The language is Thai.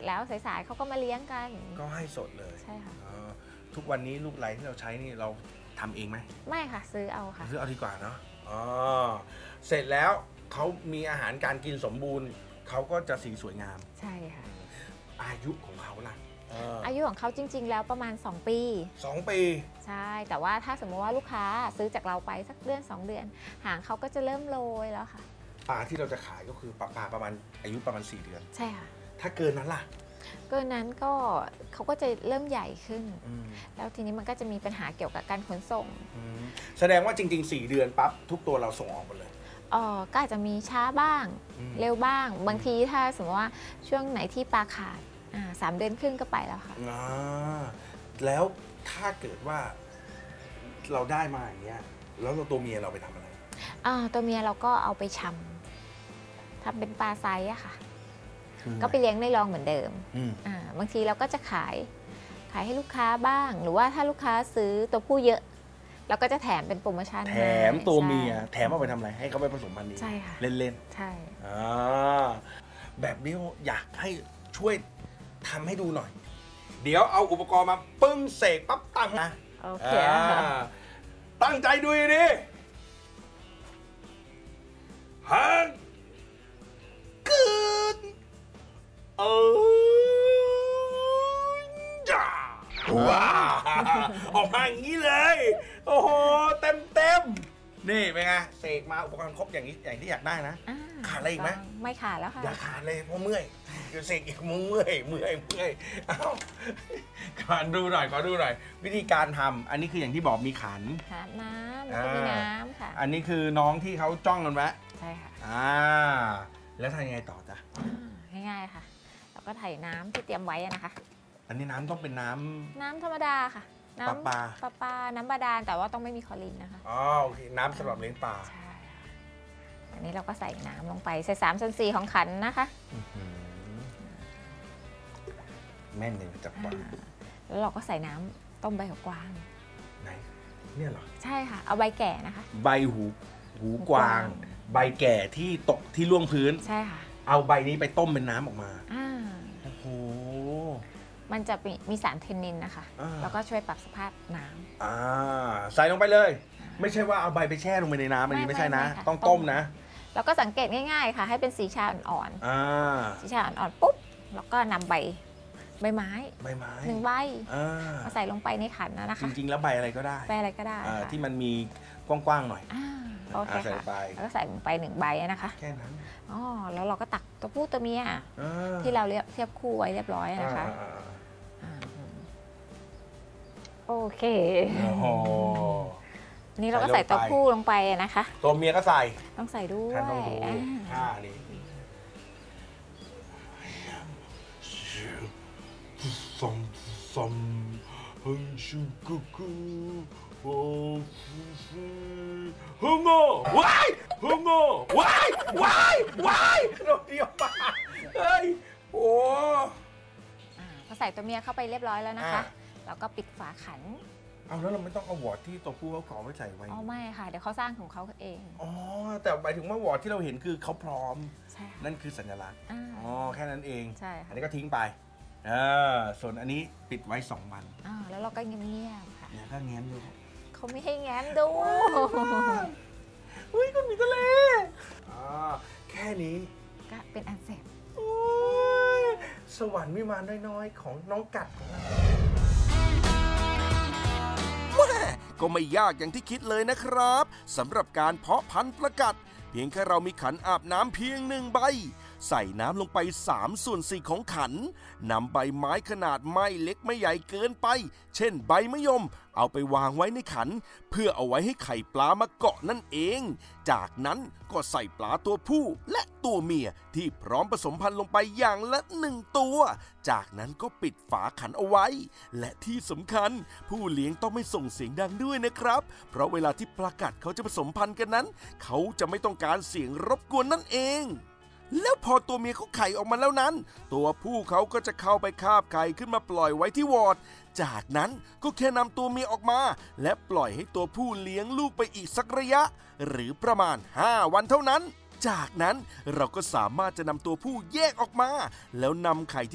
แล้วสายๆเขาก็มาเลี้ยงกันก็ให้สดเลยใช่ค่ะทุกวันนี้ลูกไร้ที่เราใช้นี่เราทำเองไหมไม่ค่ะซื้อเอาค่ะซื้อเอาดีกว่าเนาะเสร็จแล้วเขามีอาหารการกินสมบูรณ์เขาก็จะสีสวยงามใช่ค่ะอายุของเขาล่ะอายุของเขาจริงๆแล้วประมาณ2 ปี 2 ปีใช่แต่ว่าถ้าสมมติว่าลูกค้าซื้อจากเราไปสักเดือน2 เดือนหางเขาก็จะเริ่มโรยแล้วค่ะปลาที่เราจะขายก็คือปลาประมาณอายุประมาณ4 เดือนใช่ค่ะถ้าเกินนั้นล่ะเกินนั้นก็เขาก็จะเริ่มใหญ่ขึ้นแล้วทีนี้มันก็จะมีปัญหาเกี่ยวกับการขนส่งแสดงว่าจริงๆ4 เดือนปั๊บทุกตัวเราส่งออกหมดเลยก็อาจจะมีช้าบ้างเร็วบ้างบางทีถ้าสมมติว่าช่วงไหนที่ปลาขาด3 เดือนครึ่งก็ไปแล้วค่ะแล้วถ้าเกิดว่าเราได้มาอย่างเงี้ยแล้วตัวเมียเราไปทำอะไรตัวเมียเราก็เอาไปชำทำเป็นปลาไซส์อะค่ะก็ไปเลี้ยงในรองเหมือนเดิมบางทีเราก็จะขายให้ลูกค้าบ้างหรือว่าถ้าลูกค้าซื้อตัวผู้เยอะเราก็จะแถมเป็นโปรโมชั่นแถมตัวเมียแถมเอาไปทำอะไรให้เขาไปผสมพันธุ์นี้ใช่ค่ะเล่นใช่แบบนี้อยากให้ช่วยทำให้ดูหน่อยเดี๋ยวเอาอุปกรณ์มาปึ้งเสกปั๊บตั้งนะโอเคตั้งใจดูดิฮังกึนจ้าว้าออกมาอย่างนี้เลยโอ้โหเต็มนี่เป็นไงเสกมาอุปกรณ์ครบอย่างนี้อย่างที่อยากได้นะขาดอะไรอีกไหมไม่ขาดแล้วค่ะอย่าขาดเลยเพราะเมื่อยเดี๋ยวเสกอีกเมื่อยขอดูหน่อยวิธีการทำอันนี้คืออย่างที่บอกมีขันน้ำแล้วก็มีน้ำค่ะอันนี้คือน้องที่เขาจ้องกันไว้ใช่ค่ะแล้วทำยังไงต่อจ๊ะง่ายๆค่ะแล้วก็ไถ่น้ำที่เตรียมไว้นะคะอันนี้น้ำต้องเป็นน้ำธรรมดาค่ะน้ำปลาน้ำบาดาลแต่ว่าต้องไม่มีคลอรีนนะคะโอเคน้ำสำหรับเลี้ยงปลาใช่อันนี้เราก็ใส่น้ำลงไปใส่3/4ของขันนะคะแม่นเลยจับปลาแล้วเราก็ใส่น้ำต้มใบหูกวางไหนเนี่ยเหรอใช่ค่ะเอาใบแก่นะคะใบหูกวางใบแก่ที่ตกที่ล่วงพื้นใช่ค่ะเอาใบนี้ไปต้มเป็นน้ำออกมาโอ้โหมันจะมีสารเทนนินนะคะแล้วก็ช่วยปรับสภาพน้ำใส่ลงไปเลยไม่ใช่ว่าเอาใบไปแช่ลงไปในน้ำอันนี้ไม่ใช่นะต้องต้มนะแล้วก็สังเกตง่ายๆค่ะให้เป็นสีชาอ่อนๆสีชาอ่อนๆปุ๊บแล้วก็นำใบไม้1 ใบมาใส่ลงไปในขันนะคะจริงๆแล้วใบอะไรก็ได้ที่มันมีกว้างๆหน่อยโอเคค่ะแล้วก็ใส่ลงไป1 ใบนะคะแค่นั้นแล้วเราก็ตักตัวผู้ตัวเมียที่เราเทียบคู่ไว้เรียบร้อยนะคะโอเคนี่เราก็ใส่ตัวผู้ลงไปนะคะตัวเมียก็ใส่ต้องใส่ด้วยต้องดูนี่ซอมฮันชูกุกุโอ้ฮึงโง่ว้ายฮึงโง่ว้ายเราเดียวมาเฮ้ยโอ้พอใส่ตัวเมียเข้าไปเรียบร้อยแล้วนะคะแล้วก็ปิดฝาขันแล้วเราไม่ต้องเอาวอร์ดที่ตัวผู้เขาขอไว้ใส่ไว้ไม่ค่ะเดี๋ยวเขาสร้างของเขาเองแต่หมายถึงว่าวอร์ดที่เราเห็นคือเขาพร้อมใช่นั่นคือสัญลักษณ์แค่นั้นเองใช่ค่ะอันนี้ก็ทิ้งไปส่วนอันนี้ปิดไว้2 วันแล้วเราก็เงียบๆค่ะก็แง้มดูเขาไม่ให้แง้มดูอุ้ยก็มีทะเลแค่นี้ก็เป็นอันเสร็จสวรรค์วิมานน้อยๆของน้องกัดก็ไม่ยากอย่างที่คิดเลยนะครับสำหรับการเพาะพันธุ์ปลากัดเพียงแค่เรามีขันอาบน้ำเพียง1 ใบใส่น้ำลงไป3/4ของขันนำใบไม้ขนาดไม่เล็กไม่ใหญ่เกินไปเช่นใบมะยมเอาไปวางไว้ในขันเพื่อเอาไว้ให้ไข่ปลามาเกาะนั่นเองจากนั้นก็ใส่ปลาตัวผู้และตัวเมียที่พร้อมผสมพันธุ์ลงไปอย่างละ1 ตัวจากนั้นก็ปิดฝาขันเอาไว้และที่สำคัญผู้เลี้ยงต้องไม่ส่งเสียงดังด้วยนะครับเพราะเวลาที่ปลากัดเขาจะผสมพันธุ์กันนั้นเขาจะไม่ต้องการเสียงรบกวนนั่นเองแล้วพอตัวเมียเขาไข่ออกมาแล้วนั้นตัวผู้เขาก็จะเข้าไปคาบไข่ขึ้นมาปล่อยไว้ที่วอร์ดจากนั้นก็แค่นำตัวเมียออกมาและปล่อยให้ตัวผู้เลี้ยงลูกไปอีกสักระยะหรือประมาณ5 วันเท่านั้นจากนั้นเราก็สามารถจะนำตัวผู้แยกออกมาแล้วนำไข่